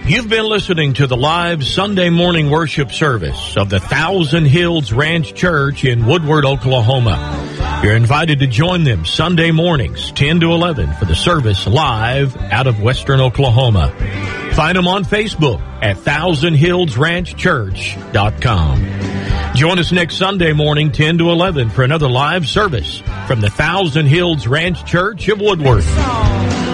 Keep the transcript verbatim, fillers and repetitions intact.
You've been listening to the live Sunday morning worship service of the Thousand Hills Ranch Church in Woodward, Oklahoma. You're invited to join them Sunday mornings, ten to eleven, for the service live out of Western Oklahoma. Find them on Facebook at thousand hills ranch church dot com. Join us next Sunday morning, ten to eleven, for another live service from the Thousand Hills Ranch Church of Woodward.